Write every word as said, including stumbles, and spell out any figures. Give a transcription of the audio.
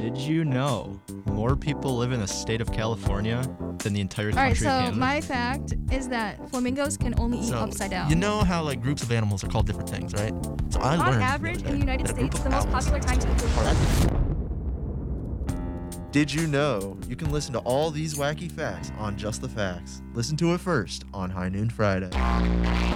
Did you know more people live in the state of California than the entire All right, country of so Canada? my fact is that flamingos can only eat So, upside down. you know how like groups of animals are called different things, right? So I On learned average, the in other the day United that a group States, of the most owls popular time to eat are- food. Did you know you can listen to all these wacky facts on Just the Facts? Listen to it first on High Noon Friday.